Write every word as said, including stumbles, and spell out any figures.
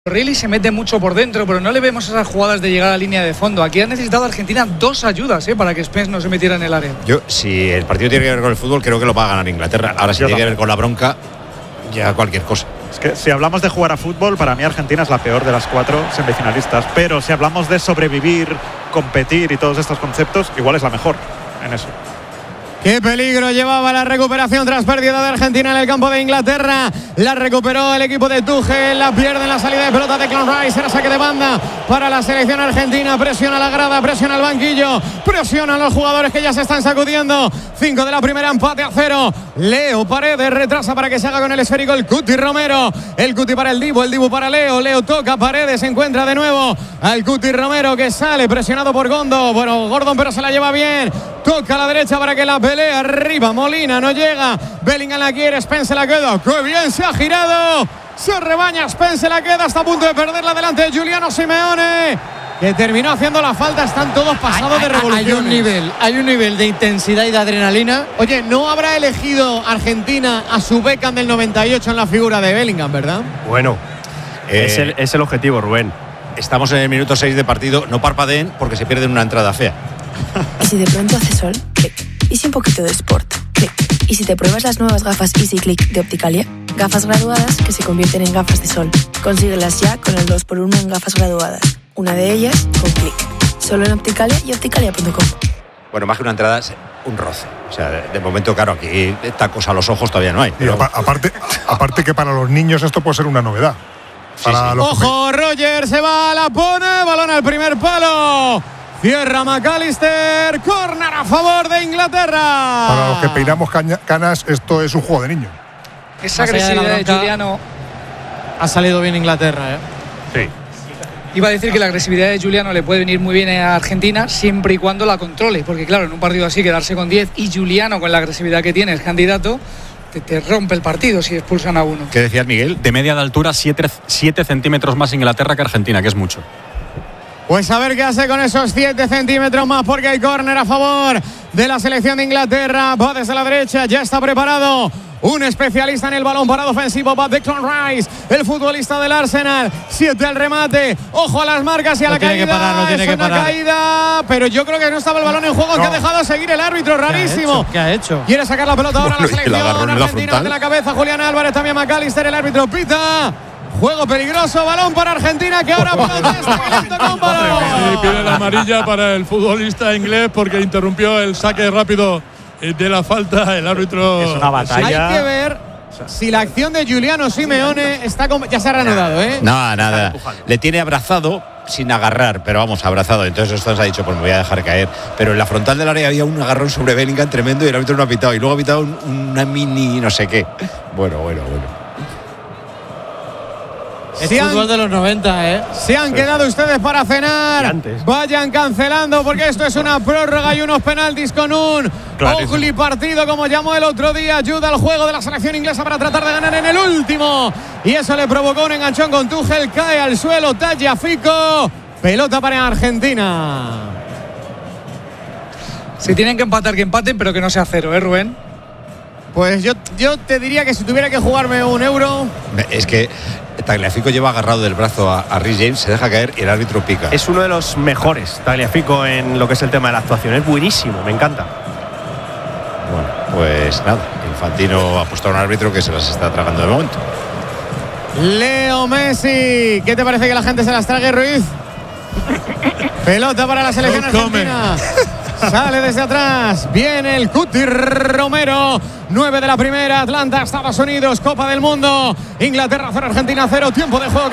Really se mete mucho por dentro, pero no le vemos esas jugadas de llegar a la línea de fondo. Aquí ha necesitado Argentina dos ayudas ¿eh? para que Spence no se metiera en el área. Yo, si el partido tiene que ver con el fútbol, creo que lo va a ganar Inglaterra. Ahora, si Yo tiene también. que ver con la bronca, ya cualquier cosa. Es que si hablamos de jugar a fútbol, para mí Argentina es la peor de las cuatro semifinalistas. Pero si hablamos de sobrevivir, competir y todos estos conceptos, igual es la mejor en eso. Qué peligro llevaba la recuperación tras pérdida de Argentina en el campo de Inglaterra. La recuperó el equipo de Tuchel. La pierde en la salida de pelota de Declan Rice. Era saque de banda para la selección argentina. Presiona la grada, presiona el banquillo, presiona a los jugadores que ya se están sacudiendo. Cinco de la primera, empate a cero. Leo Paredes retrasa para que se haga con el esférico el Cuti Romero. El Cuti para el Dibu, el Dibu para Leo. Leo toca, Paredes encuentra de nuevo al Cuti Romero, que sale presionado por Gondo. Bueno, Gordon, pero se la lleva bien. Toca a la derecha para que la pelea arriba. Molina no llega. Bellingham la quiere. Spence la queda. ¡Qué bien se ha girado! Se rebaña. Spence la queda. Está a punto de perderla delante de Giuliano Simeone, que terminó haciendo la falta. Están todos pasados hay, de revoluciones. Hay un nivel, hay un nivel de intensidad y de adrenalina. Oye, no habrá elegido Argentina a su Beckham del noventa y ocho en la figura de Bellingham, ¿verdad? Bueno, eh, es, el, es el objetivo, Rubén. Estamos en el minuto seis de partido. No parpadeen porque se pierden una entrada fea. ¿Y si de pronto hace sol? Clic. ¿Y si un poquito de sport? Clic. ¿Y si te pruebas las nuevas gafas Easy Click de Opticalia? Gafas graduadas que se convierten en gafas de sol. Consíguelas ya con el dos por uno en gafas graduadas. Una de ellas con Clic. Solo en Opticalia y opticalia punto com. Bueno, más que una entrada, un roce. O sea, de, de momento, claro, aquí tacos a los ojos todavía no hay. Pero... Y aparte, aparte que para los niños esto puede ser una novedad. Sí, sí. Ojo, Roger se va, la pone, balón al primer palo. Cierra McAllister, córner a favor de Inglaterra. Para los que peinamos caña, canas, esto es un juego de niños. Esa agresividad de, de Giuliano. Ha salido bien Inglaterra, ¿eh? Sí. Iba a decir que la agresividad de Giuliano le puede venir muy bien a Argentina siempre y cuando la controle, porque claro, en un partido así quedarse con diez y Giuliano con la agresividad que tiene es candidato, te, te rompe el partido si expulsan a uno. ¿Qué decías, Miguel? De media de altura, siete centímetros más Inglaterra que Argentina, que es mucho. Pues a ver qué hace con esos siete centímetros más, porque hay córner a favor de la selección de Inglaterra. Va desde la derecha, ya está preparado un especialista en el balón parado ofensivo, va Declan Rice, el futbolista del Arsenal. Siete al remate, ojo a las marcas y a no la tiene caída. Que parar, no tiene es que una parar. caída, pero yo creo que no estaba el balón en juego, no. que ha dejado seguir el árbitro, rarísimo. ¿Qué ha hecho? ¿Qué ha hecho? Quiere sacar la pelota ahora bueno, a la selección la argentina de la cabeza. Julián Álvarez, también McAllister, el árbitro pita. Juego peligroso, balón para Argentina, que ahora protesta que le toca un balón. Sí, pide la amarilla para el futbolista inglés porque interrumpió el saque rápido de la falta. El árbitro. Es una batalla. Hay que ver si la acción de Giuliano Simeone está con... ya se ha reanudado, ¿eh? No, nada. Le tiene abrazado sin agarrar, pero vamos, abrazado. Entonces esto nos ha dicho, pues me voy a dejar caer. Pero en la frontal del área había un agarrón sobre Bellingham tremendo y el árbitro no ha pitado. Y luego ha pitado un, una mini no sé qué. Bueno, bueno, bueno. Es fútbol de los noventa, ¿eh? Se han quedado ustedes para cenar. Vayan cancelando porque esto es una prórroga y unos penaltis con un ugly partido, como llamó el otro día. Ayuda al juego de la selección inglesa para tratar de ganar en el último. Y eso le provocó un enganchón con Tuchel. Cae al suelo Tagliafico. Pelota para Argentina. Si tienen que empatar, que empaten, pero que no sea cero, ¿eh, Rubén? Pues yo, yo te diría que si tuviera que jugarme un euro. Es que Tagliafico lleva agarrado del brazo a, a Reece James, se deja caer y el árbitro pica. Es uno de los mejores, Tagliafico, en lo que es el tema de la actuación. Es buenísimo, me encanta. Bueno, pues nada, Infantino ha puesto a un árbitro que se las está tragando de momento. Leo Messi, ¿qué te parece que la gente se las trague, Ruiz? Pelota para la selección argentina. Sale desde atrás, viene el Cuti Romero. nueve de la primera, Atlanta, Estados Unidos, Copa del Mundo. Inglaterra cero, Argentina cero, tiempo de juego.